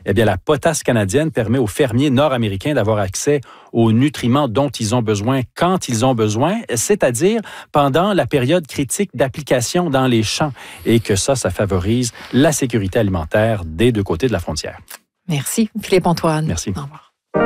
Eh bien, la potasse canadienne permet aux fermiers nord-américains d'avoir accès aux nutriments dont ils ont besoin quand ils ont besoin, c'est-à-dire pendant la période critique d'application dans les champs. Et que ça favorise la sécurité alimentaire des deux côtés de la frontière. Merci, Philippe-Antoine. Merci. Au revoir.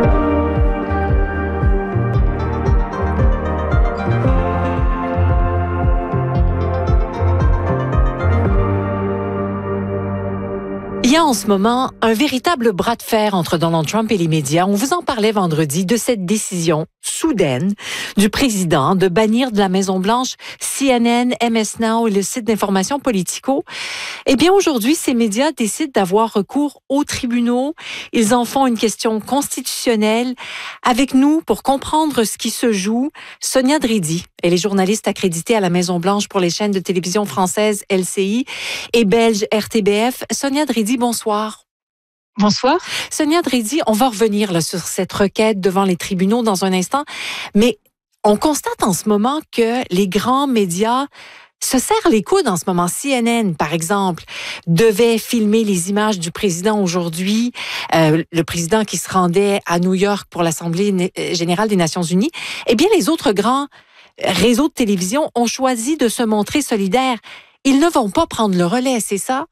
Il y a en ce moment un véritable bras de fer entre Donald Trump et les médias. On vous en parlait vendredi de cette décision soudaine du président de bannir de la Maison-Blanche CNN, MS Now et le site d'information Politico. Eh bien, aujourd'hui, ces médias décident d'avoir recours aux tribunaux. Ils en font une question constitutionnelle. Avec nous, pour comprendre ce qui se joue, Sonia Dridi. Elle est journaliste accréditée à la Maison-Blanche pour les chaînes de télévision françaises LCI et belge RTBF. Sonia Dridi, bonsoir. Bonsoir. Sonia Dridi, on va revenir là, sur cette requête devant les tribunaux dans un instant, mais on constate en ce moment que les grands médias se serrent les coudes en ce moment. CNN, par exemple, devait filmer les images du président aujourd'hui, le président qui se rendait à New York pour l'Assemblée générale des Nations unies. Eh bien, les autres grands réseaux de télévision ont choisi de se montrer solidaires. Ils ne vont pas prendre le relais, c'est ça?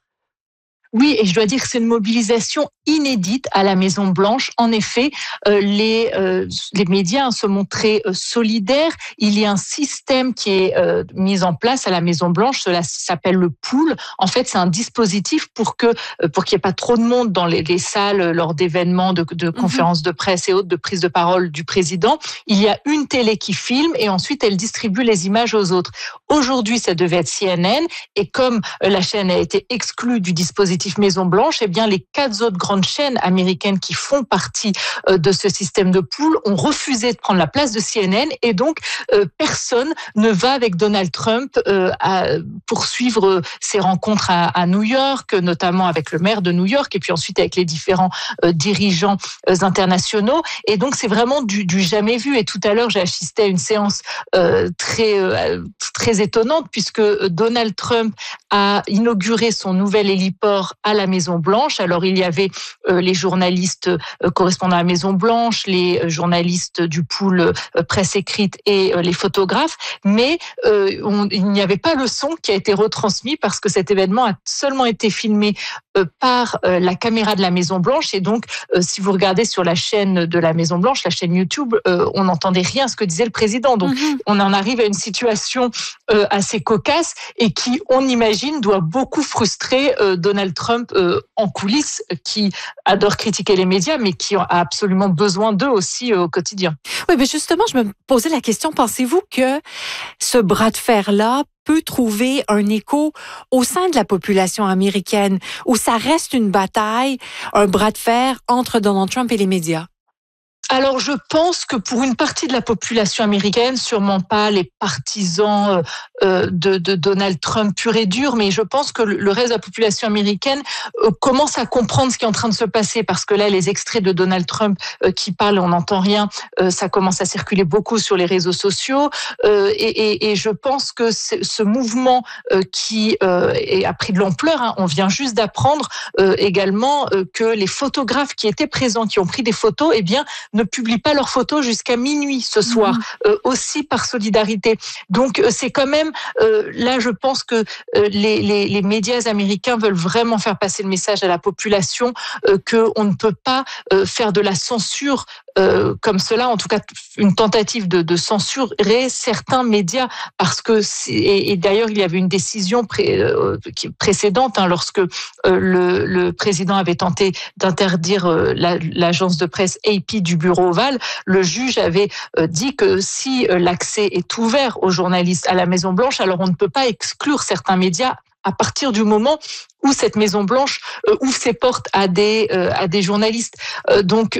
Oui, et je dois dire que c'est une mobilisation inédite à la Maison-Blanche. En effet, les médias se montraient solidaires. Il y a un système qui est mis en place à la Maison-Blanche. Cela s'appelle le pool. En fait, c'est un dispositif pour qu'il n'y ait pas trop de monde dans les salles lors d'événements, de conférences de presse et autres, de prise de parole du président. Il y a une télé qui filme et ensuite elle distribue les images aux autres. Aujourd'hui, ça devait être CNN et comme la chaîne a été exclue du dispositif Maison-Blanche, eh bien, les 4 autres grandes chaînes américaines qui font partie de ce système de pool ont refusé de prendre la place de CNN et donc personne ne va avec Donald Trump à poursuivre ses rencontres à New York, notamment avec le maire de New York et puis ensuite avec les différents dirigeants internationaux. Et donc, c'est vraiment du jamais vu. Et tout à l'heure, j'ai assisté à une séance très étonnante puisque Donald Trump a inauguré son nouvel héliport à la Maison-Blanche. Alors, il y avait les journalistes correspondant à la Maison-Blanche, les journalistes du pool presse écrite et les photographes, mais il n'y avait pas le son qui a été retransmis parce que cet événement a seulement été filmé par la caméra de la Maison-Blanche. Et donc, si vous regardez sur la chaîne de la Maison-Blanche, la chaîne YouTube, on n'entendait rien à ce que disait le président. Donc, on en arrive à une situation assez cocasse et qui, on imagine, doit beaucoup frustrer Donald Trump en coulisses, qui adore critiquer les médias, mais qui a absolument besoin d'eux aussi au quotidien. Oui, mais justement, je me posais la question, pensez-vous que ce bras de fer-là peut trouver un écho au sein de la population américaine, où ça reste une bataille, un bras de fer entre Donald Trump et les médias? Alors, je pense que pour une partie de la population américaine, sûrement pas les partisans de Donald Trump pur et dur, mais je pense que le reste de la population américaine commence à comprendre ce qui est en train de se passer, parce que là, les extraits de Donald Trump qui parlent, on n'entend rien, ça commence à circuler beaucoup sur les réseaux sociaux, et je pense que ce mouvement qui a pris de l'ampleur, hein, on vient juste d'apprendre également que les photographes qui étaient présents, qui ont pris des photos, eh bien, ne publient pas leurs photos jusqu'à minuit ce soir, aussi par solidarité. Donc c'est quand même, là je pense que les médias américains veulent vraiment faire passer le message à la population qu'on ne peut pas faire de la censure comme cela, en tout cas une tentative de censurer certains médias, parce que et d'ailleurs il y avait une décision précédente, hein, lorsque le président avait tenté d'interdire l'agence de presse AP du bureau ovale. Le juge avait dit que si l'accès est ouvert aux journalistes à la Maison-Blanche, alors on ne peut pas exclure certains médias à partir du moment où cette Maison-Blanche ouvre ses portes à des journalistes. Donc,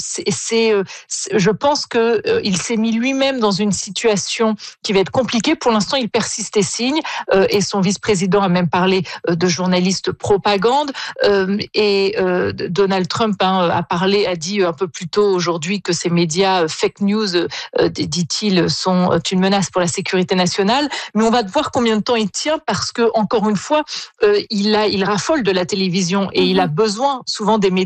je pense que il s'est mis lui-même dans une situation qui va être compliquée. Pour l'instant, il persiste et signe, et son vice-président a même parlé de journalistes propagande. Et Donald Trump a dit un peu plus tôt aujourd'hui que ces médias fake news, dit-il, sont une menace pour la sécurité nationale. Mais on va voir combien de temps il tient, parce que encore une fois, il raffole de la télévision et il a besoin souvent des médias